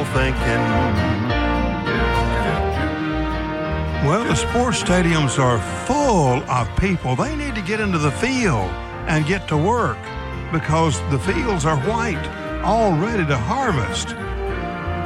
wishful thinking. Well, the sports stadiums are full of people. They need to get into the field and get to work because the fields are white, all ready to harvest.